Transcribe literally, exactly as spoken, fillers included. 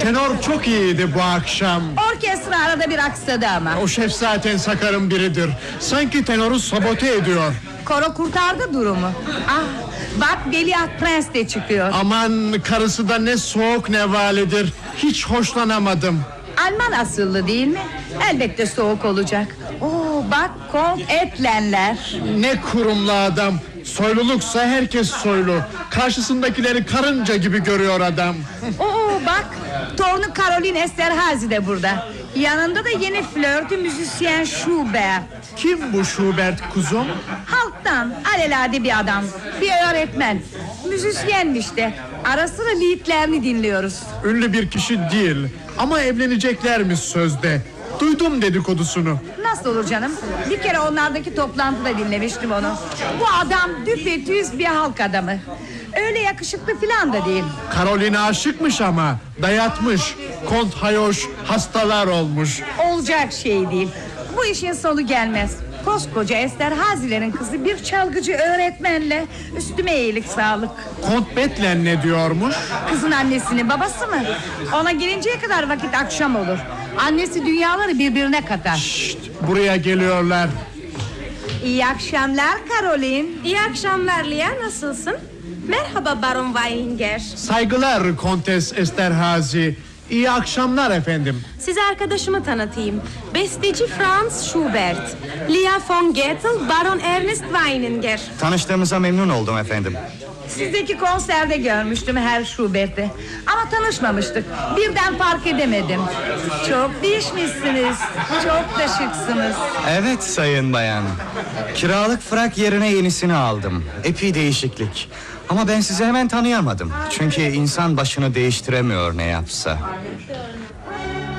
Tenor çok iyiydi bu akşam. Orkestra arada bir aksadı ama. O şef zaten sakarın biridir. Sanki tenoru sabote ediyor. Koro kurtardı durumu. Ah, bak Veliaht Prens de çıkıyor. Aman, karısı da ne soğuk ne validir. Hiç hoşlanamadım. Alman asıllı değil mi? Elbette soğuk olacak. Oo, bak Kont Etlenler. Ne kurumlu adam. Soyluluksa herkes soylu. Karşısındakileri karınca gibi görüyor adam. Oo, bak torunu Caroline Esterhazy de burada. Yanında da yeni flörtü müzisyen Schubert. Kim bu Schubert kuzum? Halktan alelade bir adam. Bir öğretmen. Müzisyenmiş de. Ara sıra liedlerini dinliyoruz. Ünlü bir kişi değil. Ama evleneceklermiş sözde. Duydum dedikodusunu. Nasıl olur canım? Bir kere onlardaki toplantıda dinlemiştim onu. Bu adam düpedüz bir halk adamı. Öyle yakışıklı filan da değil. Caroline aşıkmış ama dayatmış. Kont Hayoş hastalar olmuş. Olacak şey değil. Bu işin sonu gelmez. Koskoca Esterhazy'lerin kızı bir çalgıcı öğretmenle. Üstüme iyilik sağlık. Kont Betlen ne diyormuş? Kızın annesinin babası mı? Ona gelinceye kadar vakit akşam olur. Annesi dünyaları birbirine katar. Şşt, buraya geliyorlar. İyi akşamlar Caroline. İyi akşamlar Lia, nasılsın? Merhaba Baron Weininger. Saygılar Kontes Esterhazy. İyi akşamlar efendim. Size arkadaşımı tanıtayım. Besteci Franz Schubert. Lia von Gettel, Baron Ernest Weininger. Tanıştığımıza memnun oldum efendim. Sizdeki konserde görmüştüm Herr Schubert'i. Ama tanışmamıştık. Birden fark edemedim. Çok değişmişsiniz. Çok da şıksınız. Evet sayın bayan. Kiralık frak yerine yenisini aldım. Epey değişiklik. Ama ben sizi hemen tanıyamadım. Çünkü insan başını değiştiremiyor ne yapsa.